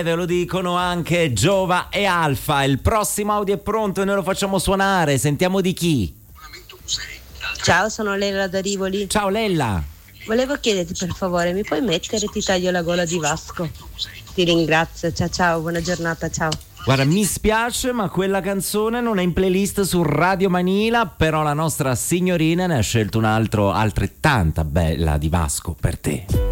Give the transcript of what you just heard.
Ve lo dicono anche Giova e Alfa. Il prossimo audio è pronto e noi lo facciamo suonare. Sentiamo di chi. Ciao, sono Lella da Rivoli. Ciao Lella. Volevo chiederti per favore, mi puoi mettere Ti taglio la gola di Vasco? Ti ringrazio, ciao, buona giornata, ciao. Guarda, mi spiace, ma quella canzone non è in playlist su Radio Manila, però la nostra signorina ne ha scelto un altro altrettanta bella di Vasco per te.